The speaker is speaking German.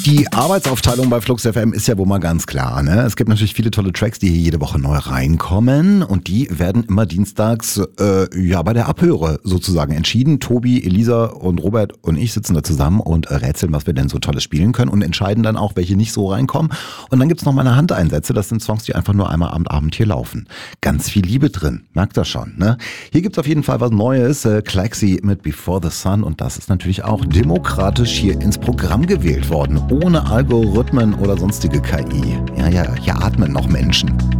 Die Arbeitsaufteilung bei Flux FM ist ja wohl mal ganz klar. Ne? Es gibt natürlich viele tolle Tracks, die hier jede Woche neu reinkommen und die werden immer dienstags bei der Abhöre sozusagen entschieden. Tobi, Elisa und Robert und ich sitzen da zusammen und rätseln, was wir denn so Tolles spielen können und entscheiden dann auch, welche nicht so reinkommen. Und dann gibt's noch meine Handeinsätze. Das sind Songs, die einfach nur einmal am Abend hier laufen. Ganz viel Liebe drin, merkt das schon. Ne? Hier gibt's auf jeden Fall was Neues. Klaxi mit Before the Sun und das ist natürlich auch demokratisch hier ins Programm gewählt worden. Ohne Algorithmen oder sonstige KI. Ja, hier atmen noch Menschen.